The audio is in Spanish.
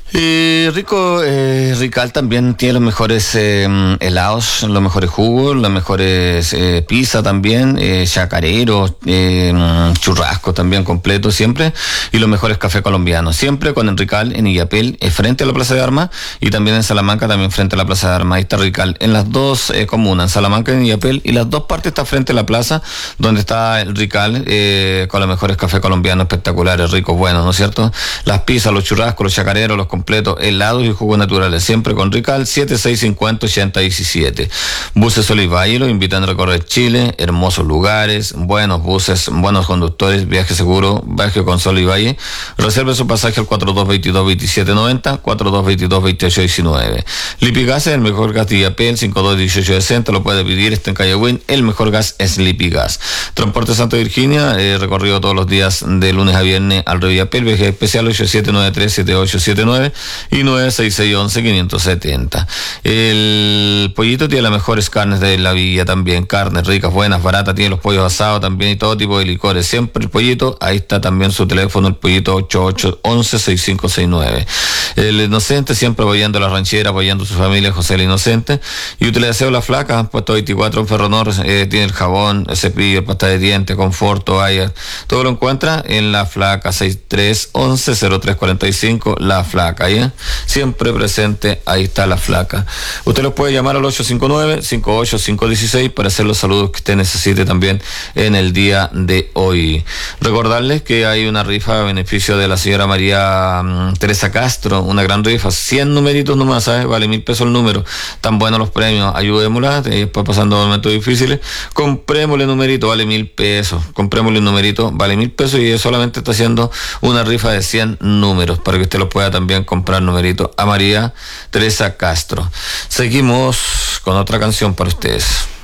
Rico, Rical también tiene los mejores helados, los mejores jugos, las mejores pizza también, chacareros, churrasco también completo siempre, y los mejores cafés colombianos, siempre con el Rical en Illapel, frente a la Plaza de Armas, y también en Salamanca, también frente a la Plaza de Armas. Ahí está Rical, en las dos comunas, en Salamanca y en Illapel, y las dos partes está frente a la plaza, donde está el Rical, con los mejores cafés colombianos espectaculares, ricos, buenos, ¿no es cierto? Las pizzas, los churrascos, los chacareros, los completos, helados y jugos naturales, siempre con Rical. 7650-8017. Buses Sol y Valle lo invitan a recorrer Chile, hermosos lugares, buenos buses, buenos conductores, viaje seguro, viaje con Sol y Valle. Reserve su pasaje al 4222-2790, 4222-2819. Lipigas es el mejor gas de Illapel, 521860, lo puede pedir, está en calle Win, el mejor gas es Lipigas. Transporte Santa Virginia, recorrido todos los días de lunes a viernes al Río Illapel, viaje especial 8793-7879 y 96611-570. El pollito tiene las mejores carnes de la villa también, carnes ricas, buenas, baratas, tiene los pollos asados también y todo tipo de licores, siempre el pollito. Ahí está también su teléfono, el pollito 8811-6569. El Inocente siempre apoyando a la ranchera, apoyando a su familia, José el Inocente. Y usted le deseo La Flaca, puesto 24 en Ferronor, tiene el jabón, el cepillo, pasta de dientes, confort, toallas, todo lo encuentra en La Flaca, 6311-0345, La Flaca, ¿ya? Siempre presente, ahí está La Flaca. Usted los puede llamar al 859-58516 para hacer los saludos que usted necesite también en el día de hoy. Recordarles que hay una rifa a beneficio de la señora María Teresa Castro, una gran rifa, 100 numeritos nomás, ¿sabes? Vale 1,000 pesos el número, tan buenos los premios, ayudémosla, después pasando momentos difíciles, comprémosle numerito, vale 1,000 pesos, comprémosle un numerito, vale 1,000 pesos, y solamente está haciendo una rifa de 100 números, para que usted los pueda también comprar numerito a María Teresa Castro. Seguimos con otra canción para ustedes.